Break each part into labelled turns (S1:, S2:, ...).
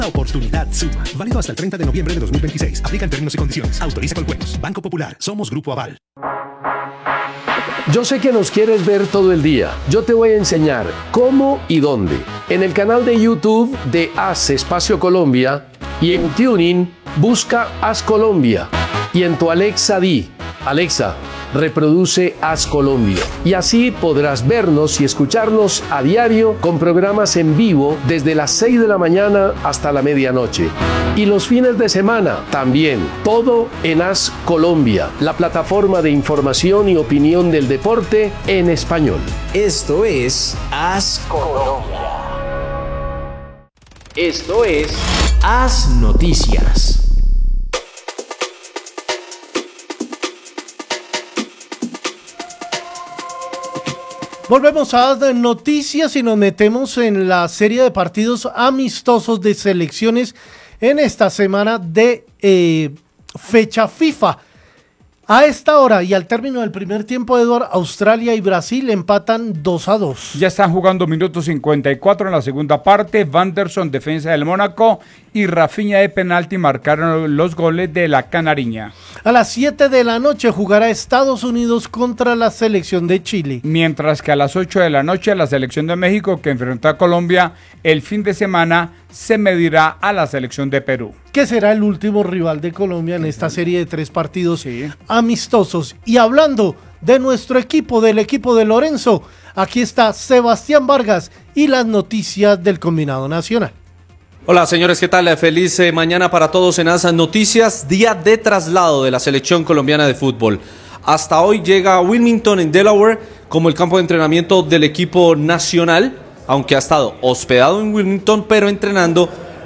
S1: La oportunidad suma. Válido hasta el 30 de noviembre de 2026. Aplican términos y condiciones. Autoriza con juegos. Banco Popular. Somos Grupo Aval.
S2: Yo sé que nos quieres ver todo el día. Yo te voy a enseñar cómo y dónde. En el canal de YouTube de Haz Espacio Colombia y en TuneIn busca Haz Colombia. Y en tu Alexa di: Alexa, reproduce Haz Colombia. Y así podrás vernos y escucharnos a diario con programas en vivo desde las 6 de la mañana hasta la medianoche. Y los fines de semana también, todo en Haz Colombia, la plataforma de información y opinión del deporte en español.
S3: Esto es Haz Colombia. Esto es Haz Noticias.
S4: Volvemos a Noticias y nos metemos en la serie de partidos amistosos de selecciones en esta semana de fecha FIFA. A esta hora y al término del primer tiempo, Eduardo, Australia y Brasil empatan 2-2.
S5: Ya están jugando minuto 54 en la segunda parte. Wanderson, defensa del Mónaco, y Rafinha de penalti marcaron los goles de la Canariña.
S4: A las 7 de la noche jugará Estados Unidos contra la selección de Chile.
S5: Mientras que a las 8 de la noche la selección de México, que enfrentó a Colombia el fin de semana, se medirá a la selección de Perú,
S4: que será el último rival de Colombia en esta serie de 3 partidos amistosos. Y hablando de nuestro equipo, del equipo de Lorenzo, aquí está Sebastián Vargas y las noticias del Combinado Nacional.
S6: Hola señores, ¿qué tal? Feliz mañana para todos en ASA Noticias, día de traslado de la selección colombiana de fútbol. Hasta hoy llega a Wilmington en Delaware como el campo de entrenamiento del equipo nacional, aunque ha estado hospedado en Wilmington, pero entrenando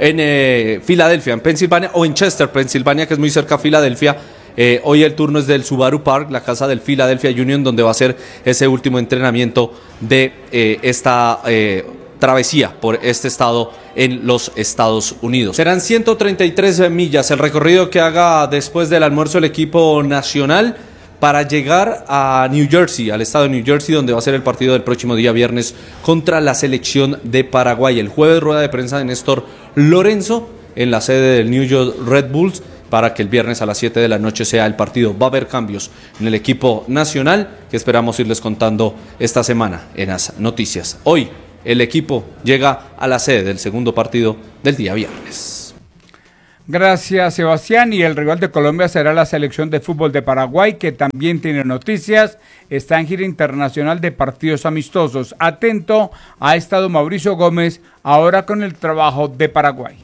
S6: en Filadelfia, en Pensilvania, o en Chester, Pensilvania, que es muy cerca a Filadelfia. Hoy el turno es del Subaru Park, la casa del Philadelphia Union, donde va a ser ese último entrenamiento de esta travesía por este estado en los Estados Unidos. Serán 133 millas el recorrido que haga después del almuerzo el equipo nacional para llegar a New Jersey, al estado de New Jersey, donde va a ser el partido del próximo día viernes contra la selección de Paraguay. El jueves, rueda de prensa de Néstor Lorenzo en la sede del New York Red Bulls, para que el viernes a las 7 de la noche sea el partido. Va a haber cambios en el equipo nacional que esperamos irles contando esta semana en ASA Noticias. Hoy el equipo llega a la sede del segundo partido del día viernes.
S5: Gracias, Sebastián. Y el rival de Colombia será la selección de fútbol de Paraguay, que también tiene noticias. Está en gira internacional de partidos amistosos. Atento, ha estado Mauricio Gómez ahora con el trabajo de Paraguay.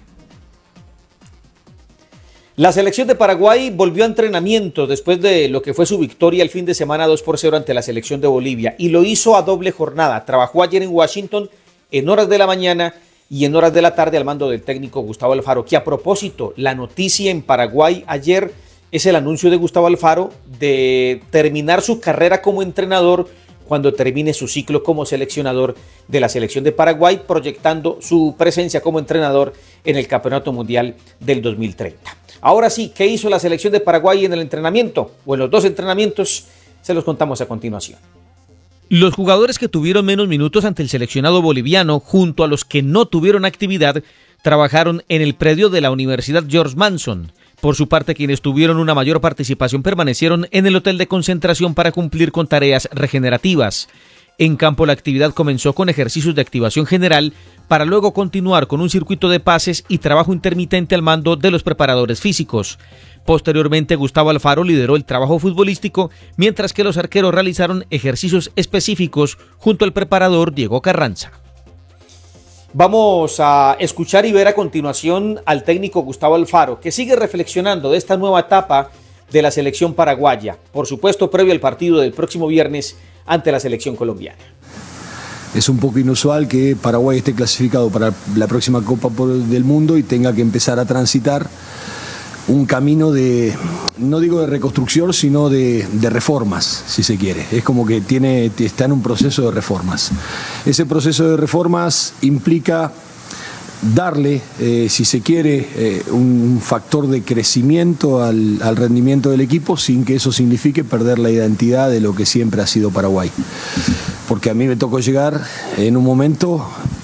S7: La selección de Paraguay volvió a entrenamiento después de lo que fue su victoria el fin de semana 2-0 ante la selección de Bolivia, y lo hizo a doble jornada. Trabajó ayer en Washington en horas de la mañana y en horas de la tarde al mando del técnico Gustavo Alfaro, que a propósito, la noticia en Paraguay ayer es el anuncio de Gustavo Alfaro de terminar su carrera como entrenador cuando termine su ciclo como seleccionador de la selección de Paraguay, proyectando su presencia como entrenador en el Campeonato Mundial del 2030. Ahora sí, ¿qué hizo la selección de Paraguay en el entrenamiento? O en los 2 entrenamientos, se los contamos a continuación.
S8: Los jugadores que tuvieron menos minutos ante el seleccionado boliviano, junto a los que no tuvieron actividad, trabajaron en el predio de la Universidad George Mason. Por su parte, quienes tuvieron una mayor participación permanecieron en el hotel de concentración para cumplir con tareas regenerativas. En campo, la actividad comenzó con ejercicios de activación general para luego continuar con un circuito de pases y trabajo intermitente al mando de los preparadores físicos. Posteriormente, Gustavo Alfaro lideró el trabajo futbolístico, mientras que los arqueros realizaron ejercicios específicos junto al preparador Diego Carranza.
S7: Vamos a escuchar y ver a continuación al técnico Gustavo Alfaro, que sigue reflexionando de esta nueva etapa de la selección paraguaya, por supuesto previo al partido del próximo viernes ante la selección colombiana.
S9: Es un poco inusual que Paraguay esté clasificado para la próxima Copa del Mundo y tenga que empezar a transitar un camino de, no digo de reconstrucción, sino de reformas, si se quiere. Es como que está en un proceso de reformas. Ese proceso de reformas implica darle, si se quiere, un factor de crecimiento al rendimiento del equipo, sin que eso signifique perder la identidad de lo que siempre ha sido Paraguay. Porque a mí me tocó llegar en un momento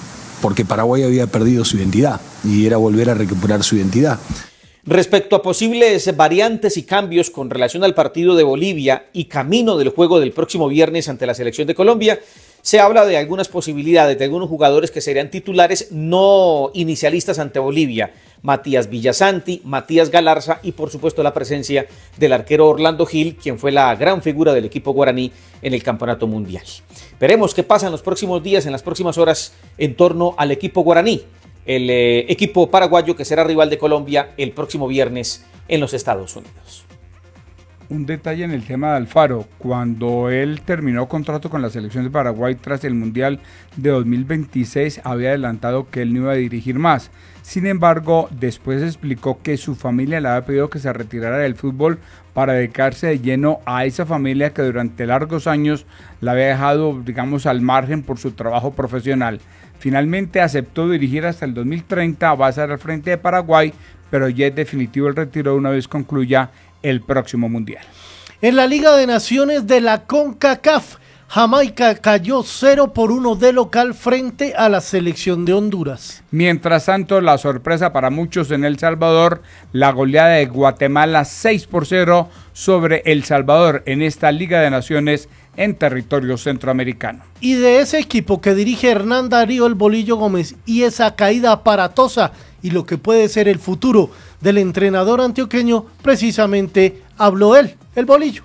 S9: porque Paraguay había perdido su identidad y era volver a recuperar su identidad.
S7: Respecto a posibles variantes y cambios con relación al partido de Bolivia y camino del juego del próximo viernes ante la selección de Colombia, se habla de algunas posibilidades de algunos jugadores que serían titulares no inicialistas ante Bolivia. Matías Villasanti, Matías Galarza y por supuesto la presencia del arquero Orlando Gil, quien fue la gran figura del equipo guaraní en el campeonato mundial. Veremos qué pasa en los próximos días, en las próximas horas en torno al equipo guaraní, el equipo paraguayo que será rival de Colombia el próximo viernes en los Estados Unidos.
S5: Un detalle en el tema de Alfaro: cuando él terminó contrato con la selección de Paraguay tras el Mundial de 2026, había adelantado que él no iba a dirigir más. Sin embargo, después explicó que su familia le había pedido que se retirara del fútbol para dedicarse de lleno a esa familia que durante largos años la había dejado, digamos, al margen por su trabajo profesional. Finalmente aceptó dirigir hasta el 2030, va a estar al frente de Paraguay, pero ya es definitivo el retiro una vez concluya el próximo Mundial.
S4: En la Liga de Naciones de la CONCACAF, Jamaica cayó 0-1 de local frente a la selección de Honduras.
S5: Mientras tanto, la sorpresa para muchos en El Salvador, la goleada de Guatemala 6-0 sobre El Salvador en esta Liga de Naciones en territorio centroamericano.
S4: Y de ese equipo que dirige Hernán Darío El Bolillo Gómez y esa caída aparatosa y lo que puede ser el futuro del entrenador antioqueño, precisamente habló él, el Bolillo.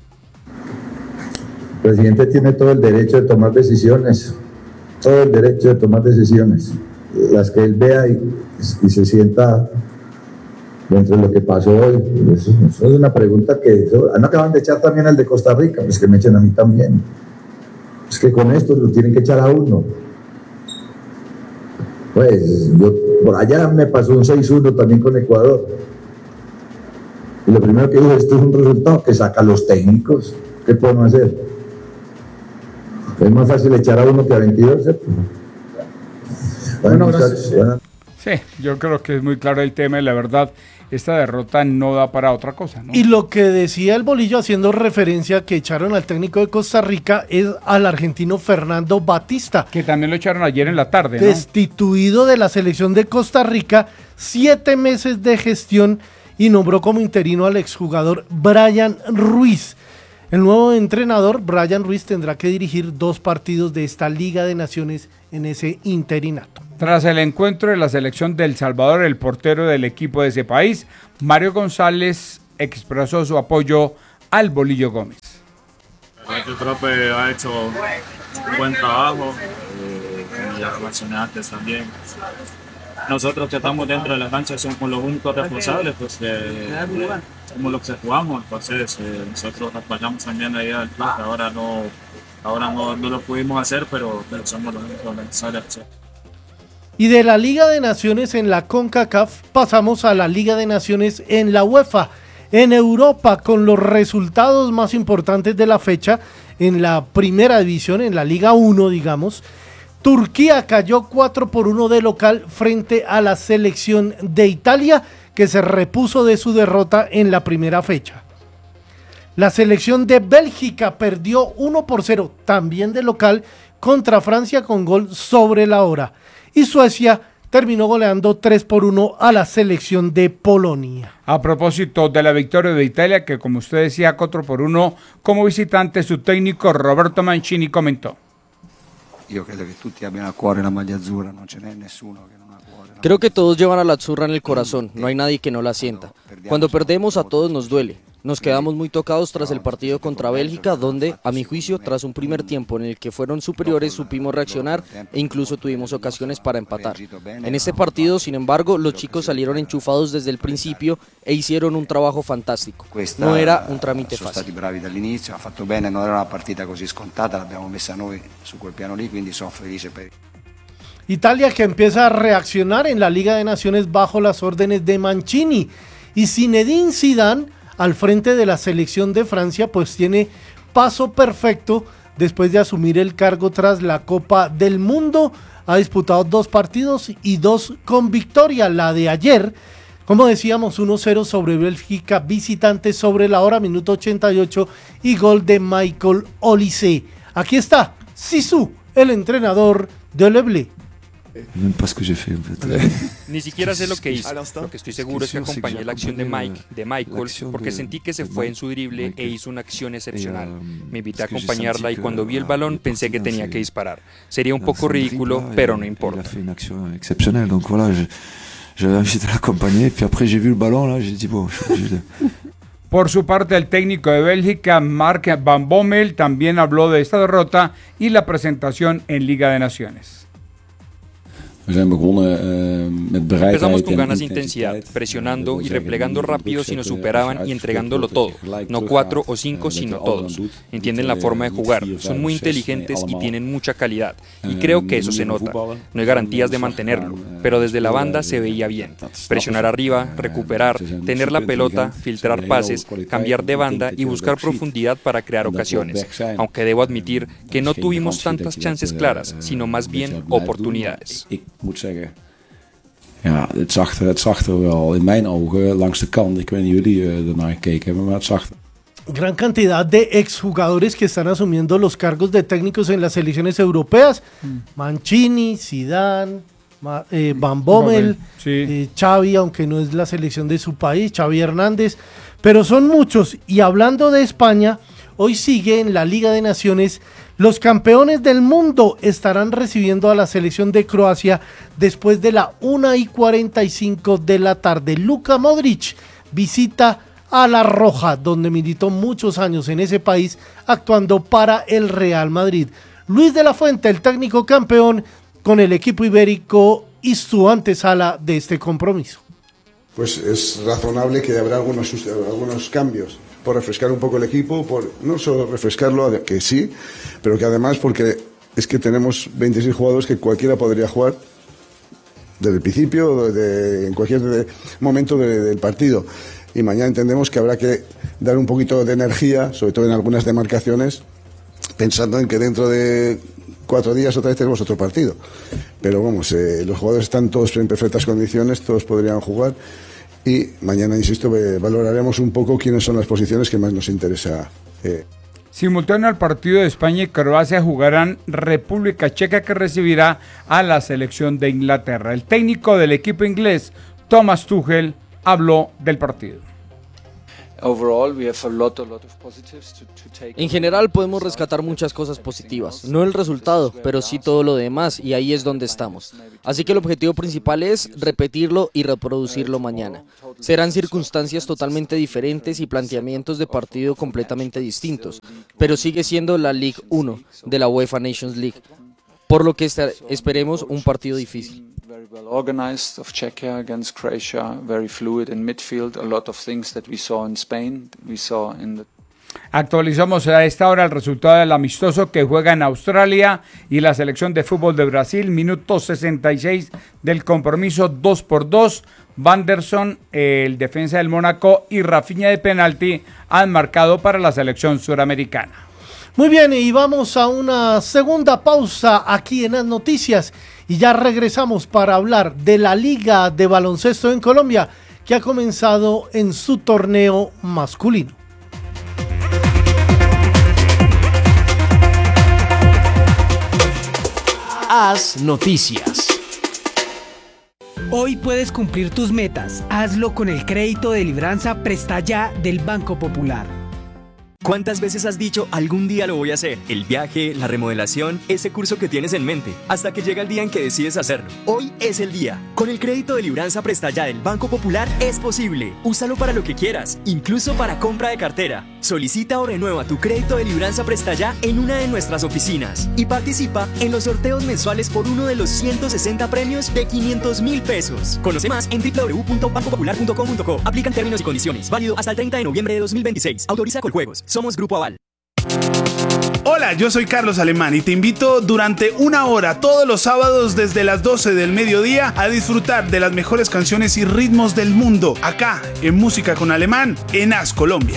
S10: El presidente tiene todo el derecho de tomar decisiones, las que él vea y se sienta dentro de lo que pasó hoy. Eso es una pregunta que no acaban de echar también al de Costa Rica, pues que me echen a mí también. Es que con esto lo tienen que echar a uno. Pues yo, por allá me pasó un 6-1 también con Ecuador. Y lo primero que dije, esto es un resultado que saca a los técnicos. ¿Qué podemos hacer? Es más fácil echar a uno que a 22.
S5: Bueno, sí, yo creo que es muy claro el tema y la verdad, esta derrota no da para otra cosa, ¿no?
S4: Y lo que decía el Bolillo, haciendo referencia que echaron al técnico de Costa Rica, es al argentino Fernando Batista.
S5: Que también lo echaron ayer en la tarde, ¿no?
S4: Destituido de la selección de Costa Rica, 7 meses de gestión y nombró como interino al exjugador Brian Ruiz. El nuevo entrenador, Brian Ruiz, tendrá que dirigir 2 partidos de esta Liga de Naciones en ese interinato.
S5: Tras el encuentro de la selección de El Salvador, el portero del equipo de ese país, Mario González, expresó su apoyo al Bolillo Gómez.
S11: El profe ha hecho un buen trabajo, y ya lo mencioné antes también. Nosotros que estamos dentro de la cancha somos los únicos responsables, pues somos los que jugamos, entonces nosotros apoyamos también la idea del club. Ahora no lo pudimos hacer, pero somos los únicos responsables.
S4: Y de la Liga de Naciones en la CONCACAF pasamos a la Liga de Naciones en la UEFA. En Europa, con los resultados más importantes de la fecha, en la primera división, en la Liga 1, digamos, Turquía cayó 4-1 de local frente a la selección de Italia, que se repuso de su derrota en la primera fecha. La selección de Bélgica perdió 1-0, también de local, contra Francia con gol sobre la hora. Y Suecia terminó goleando 3-1 a la selección de Polonia.
S5: A propósito de la victoria de Italia, que como usted decía, 4-1, como visitante, su técnico Roberto Mancini comentó.
S12: Creo que todos llevan a la azzurra en el corazón, no hay nadie que no la sienta. Cuando perdemos a todos nos duele. Nos quedamos muy tocados tras el partido contra Bélgica, donde, a mi juicio, tras un primer tiempo en el que fueron superiores, supimos reaccionar e incluso tuvimos ocasiones para empatar. En este partido, sin embargo, los chicos salieron enchufados desde el principio e hicieron un trabajo fantástico. No era un trámite fácil.
S13: Stati bravi dall'inizio, ha fatto bene, non era una partita così scontata, l'abbiamo messa noi su quel piano lì, quindi sono felice per...
S4: Italia que empieza a reaccionar en la Liga de Naciones bajo las órdenes de Mancini, y Zinedine Zidane al frente de la selección de Francia pues tiene paso perfecto después de asumir el cargo tras la Copa del Mundo. Ha disputado 2 partidos y 2 con victoria. La de ayer, como decíamos, 1-0 sobre Bélgica, visitante sobre la hora, minuto 88, y gol de Michael Olise. Aquí está Zizou, el entrenador de Le Bleu.
S14: Ni siquiera sé lo que hice. Lo que estoy seguro es que acompañé la acción de Michael, porque sentí que se fue en su drible e hizo una acción excepcional. Me invité a acompañarla y cuando vi el balón pensé que tenía que disparar. Sería un poco ridículo, pero no importa.
S15: J'avais invité à l'accompagner, puis après j'ai vu le ballon, là, j'ai dit bon, je suis obligé de...
S5: Por su parte, el técnico de Bélgica, Mark Van Bommel, también habló de esta derrota y la presentación en Liga de Naciones.
S14: Empezamos con ganas de intensidad, presionando y replegando rápido si nos superaban y entregándolo todo. No 4 o 5, sino todos. Entienden la forma de jugar, son muy inteligentes y tienen mucha calidad. Y creo que eso se nota. No hay garantías de mantenerlo, pero desde la banda se veía bien. Presionar arriba, recuperar, tener la pelota, filtrar pases, cambiar de banda y buscar profundidad para crear ocasiones. Aunque debo admitir que no tuvimos tantas chances claras, sino más bien oportunidades.
S15: Moet zeggen, ja, het zag er wel in mijn ogen langs de kant. Ik weet niet hoe jullie ernaar gekeken hebben, maar het zag er.
S4: Gran cantidad de exjugadores que están asumiendo los cargos de técnicos en las selecciones europeas. Mancini, Zidane, Van Bommel, Xavi, aunque no es la selección de su país, Xavi Hernández, pero son muchos. Y hablando de España, hoy sigue en la Liga de Naciones. Los campeones del mundo estarán recibiendo a la selección de Croacia después de la 1:45 de la tarde. Luka Modric visita a La Roja, donde militó muchos años en ese país, actuando para el Real Madrid. Luis de la Fuente, el técnico campeón con el equipo ibérico, y su antesala de este compromiso.
S16: Pues es razonable que habrá algunos cambios, por refrescar un poco el equipo, por no solo refrescarlo, que sí, pero que además porque es que tenemos 26 jugadores que cualquiera podría jugar desde el principio, en cualquier momento del partido. Y mañana entendemos que habrá que dar un poquito de energía, sobre todo en algunas demarcaciones, pensando en que dentro de 4 días otra vez tenemos otro partido. Pero vamos, los jugadores están todos en perfectas condiciones, todos podrían jugar. Y mañana, insisto, valoraremos un poco quiénes son las posiciones que más nos interesa.
S5: Simultáneo al partido de España y Croacia jugarán República Checa, que recibirá a la selección de Inglaterra. El técnico del equipo inglés, Thomas Tuchel, habló del partido.
S12: En general podemos rescatar muchas cosas positivas, no el resultado, pero sí todo lo demás, y ahí es donde estamos. Así que el objetivo principal es repetirlo y reproducirlo mañana. Serán circunstancias totalmente diferentes y planteamientos de partido completamente distintos, pero sigue siendo la League 1 de la UEFA Nations League, por lo que esperemos un partido difícil.
S17: Very well organized of Czechia against Croatia, very fluid in midfield, a lot of things that we saw in Spain, we saw in the...
S5: Actualizamos a esta hora el resultado del amistoso que juega en Australia y la selección de fútbol de Brasil. Minuto 66 del compromiso, 2-2. Vanderson, el defensa del Mónaco, y Rafinha de penalti han marcado para la selección suramericana.
S4: Muy bien, y vamos a una segunda pausa aquí en las noticias y ya regresamos para hablar de la Liga de Baloncesto en Colombia, que ha comenzado en su torneo masculino.
S3: Haz noticias.
S18: Hoy puedes cumplir tus metas. Hazlo con el crédito de Libranza Presta Ya del Banco Popular.
S19: ¿Cuántas veces has dicho algún día lo voy a hacer? El viaje, la remodelación, ese curso que tienes en mente, hasta que llega el día en que decides hacerlo. Hoy es el día. Con el crédito de Libranza Presta Ya del Banco Popular es posible. Úsalo para lo que quieras, incluso para compra de cartera. Solicita o renueva tu crédito de Libranza Presta Ya en una de nuestras oficinas y participa en los sorteos mensuales por uno de los 160 premios de 500.000 pesos. Conoce más en www.bancopopular.com.co. Aplican términos y condiciones. Válido hasta el 30 de noviembre de 2026. Autoriza Coljuegos. Somos Grupo Aval.
S20: Hola, yo soy Carlos Alemán y te invito durante 1 hora todos los sábados desde las 12 del mediodía a disfrutar de las mejores canciones y ritmos del mundo, acá en Música con Alemán, en Haz Colombia.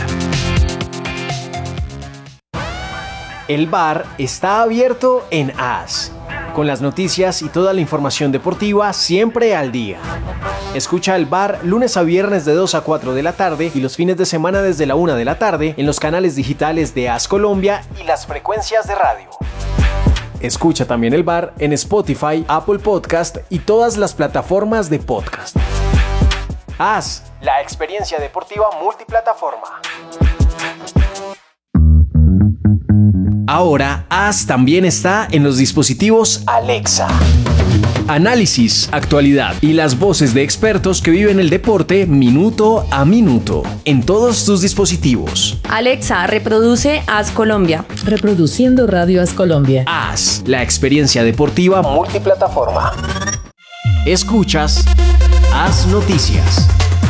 S3: El bar está abierto en Haz, con las noticias y toda la información deportiva siempre al día. Escucha el bar lunes a viernes de 2 a 4 de la tarde y los fines de semana desde la 1 de la tarde en los canales digitales de Haz Colombia y las frecuencias de radio. Escucha también el VAR en Spotify, Apple Podcast y todas las plataformas de podcast. AS, la experiencia deportiva multiplataforma. Ahora, AS también está en los dispositivos Alexa. Análisis, actualidad y las voces de expertos que viven el deporte minuto a minuto en todos tus dispositivos.
S21: Alexa, reproduce AS Colombia.
S22: Reproduciendo Radio AS Colombia.
S3: AS, la experiencia deportiva multiplataforma. Escuchas AS Noticias.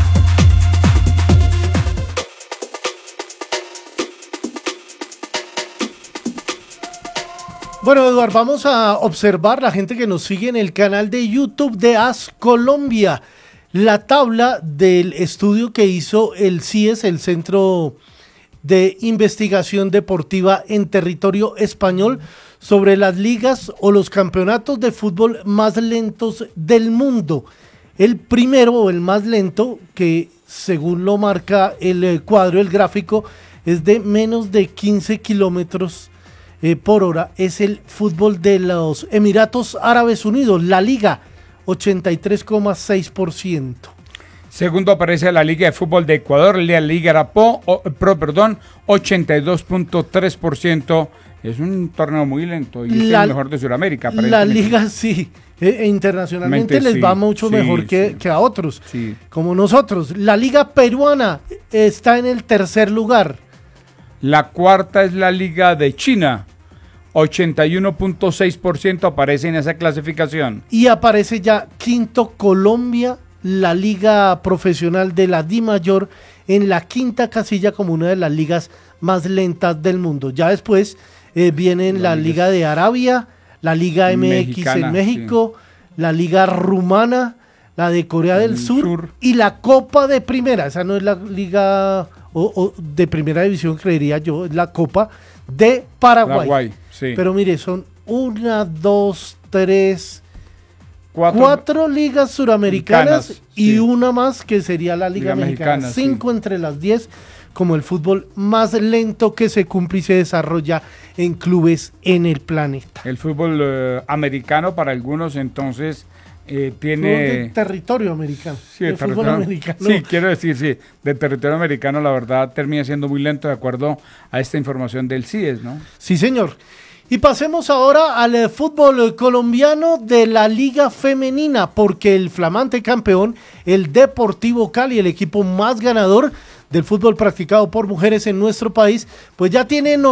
S4: Bueno, Eduardo, vamos a observar la gente que nos sigue en el canal de YouTube de AS Colombia, la tabla del estudio que hizo el CIES, el Centro de Investigación Deportiva en Territorio Español, sobre las ligas o los campeonatos de fútbol más lentos del mundo. El primero o el más lento, que según lo marca el cuadro, el gráfico, es de menos de 15 kilómetros por hora, es el fútbol de los Emiratos Árabes Unidos, la Liga, 83,6%.
S5: Segundo aparece la Liga de Fútbol de Ecuador, la Liga Pro, 82.3%. Es un torneo muy lento y es el mejor de Sudamérica.
S4: La Liga sí, internacionalmente les va mucho mejor que a otros, como nosotros. La Liga Peruana está en el tercer lugar.
S5: La cuarta es la Liga de China, 81.6% aparece en esa clasificación.
S4: Y aparece ya quinto Colombia, la Liga Profesional de la DIMAYOR, en la quinta casilla como una de las ligas más lentas del mundo. Ya después vienen la Liga de Arabia, la Liga MX Mexicana, en México, la Liga Rumana, la de Corea del Sur y la Copa de Primera. Esa no es la Liga o de Primera División, creería yo, es la Copa de Paraguay. Pero mire, son 1, 2, 3, 4 ligas suramericanas y una más que sería la Liga Mexicana. 5 entre las 10 como el fútbol más lento que se cumple y se desarrolla en clubes en el planeta.
S5: El fútbol americano para algunos entonces tiene...
S4: Fútbol de territorio americano.
S5: Sí, el fútbol americano. Sí, quiero decir, sí, de territorio americano la verdad termina siendo muy lento de acuerdo a esta información del CIES, ¿no?
S4: Sí, señor. Y pasemos ahora al fútbol colombiano de la Liga Femenina, porque el flamante campeón, el Deportivo Cali, el equipo más ganador del fútbol practicado por mujeres en nuestro país, pues ya tiene